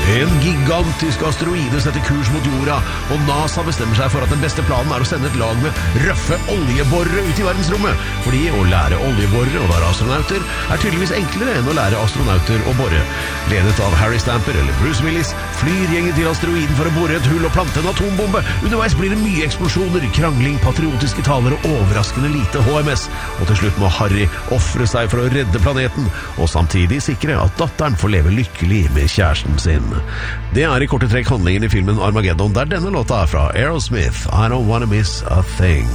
En gigantisk asteroide setter kurs mot jorda, og NASA bestemmer seg for at den beste planen å sende et lag med røffe oljeborere ut i verdensrommet. Fordi å lære oljeborere å være astronauter tydeligvis enklere enn å lære astronauter å borre. Ledet av Harry Stamper eller Bruce Willis flyr gjengen til asteroiden for å bore et hull og plante en atombombe. Underveis blir det mye eksplosjoner, krangling, patriotiske taler og overraskende lite HMS. Og til slutt må Harry offre seg for å redde planeten, og samtidig sikre at datteren får leve lykkelig med kjæresten sin. Det i korte trekk handlingen i filmen Armageddon, der denne låta fra Aerosmith, I Don't Wanna Miss a Thing.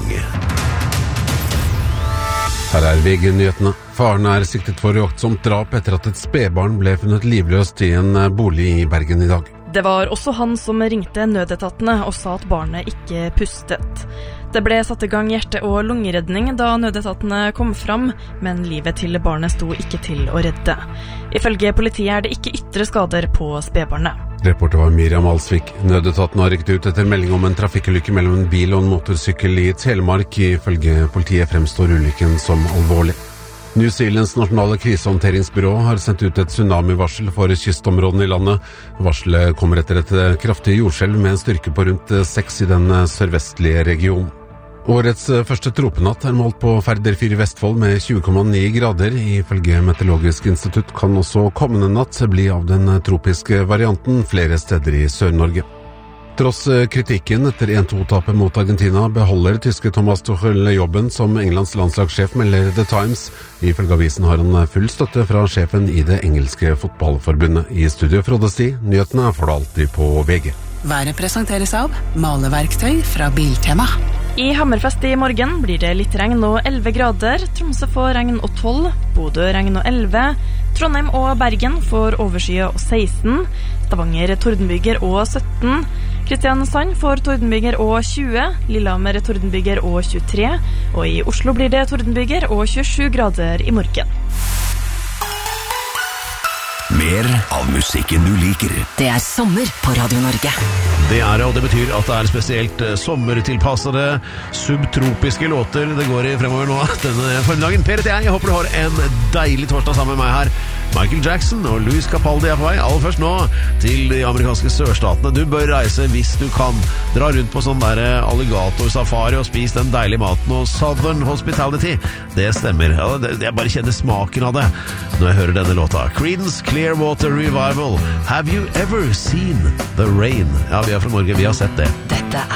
Her VG-nyhetene. Faren siktet for uaktsomt drap etter at et spedbarn ble funnet livløst i en bolig i Bergen i dag. Det var også han som ringte nødetatene og sa at barnet ikke pustet. Det ble satt i gang hjerte- og lungeredning da nødetatene kom fram, men livet til barnet sto ikke til å redde. Ifølge politiet det ikke ytre skader på spedbarnet. Reporter var Miriam Alsvik. Nødetaten har rykket ut etter melding om en trafikkulykke mellom en bil og en motorsykkel i Telemark. Ifølge politiet fremstår ulykken som alvorlig. New Zealands nasjonale krisehåndteringsbyrå har sendt ut et tsunami-varsel for kystområdene i landet. Varselet kommer etter et kraftig jordskjelv med en styrke på rundt 6 i den sørvestlige regionen. Årets første tropenatt målt på Færder 4 i Vestfold med 20,9 grader. Ifølge Meteorologisk institutt kan også kommende natt bli av den tropiske varianten flere steder i Sør-Norge. Tross kritikken etter 1-2-tapet mot Argentina beholder tyske Thomas Tuchel jobben som Englands landslagssjef, melder The Times. Ifølge avisen har han full støtte fra sjefen i det engelske fotballforbundet. I studio Frode Sti, nyhetene får du alltid på VG. Været presenteres av maleverktøy fra Biltema. I Hammerfest i morgen blir det litt regn og 11 grader. Tromsø får regn og 12, Bodø regn og 11, Trondheim og Bergen får overskya og 16, Stavanger tordenbyger og 17, Kristiansand får tordenbyger og 20, Lillehammer tordenbyger og 23, og i Oslo blir det tordenbyger og 27 grader i morgen. Mer av musikken du liker. Det sommer på Radio Norge. Det det, og det betyr at det spesielt sommertilpassede, subtropiske låter det går i fremover nå denne formiddagen. Per og jeg håper du har en deilig torsdag sammen med meg her. Michael Jackson og Louis Capaldi på vei. Aller først nå til de amerikanske sørstatene. Du bør reise hvis du kan. Dra rundt på sånn der alligatorsafari og spis den deilige maten og Southern Hospitality. Det stemmer. Ja, jeg bare kjenner smaken av det når jeg hører denne låta. Creedence Clearwater Revival. Have you ever seen the rain? Ja, vi fra Norge, vi har sett det. Dette